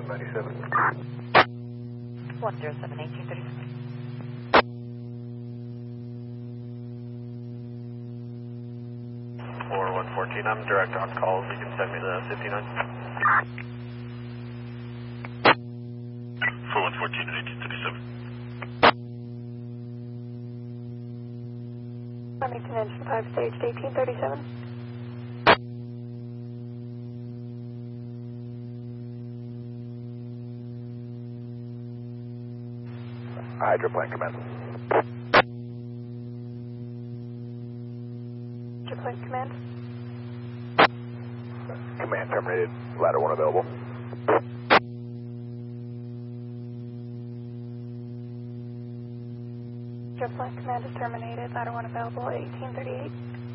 97. 107, 1837. For 114, I'm direct on calls. You can send me the 59. For 114 and 1837. Remington engine 5 staged 1837. Hydroplane command. Hydroplane command. Command terminated. Ladder 1 available. Hydroplane command is terminated. Ladder 1 available 1838.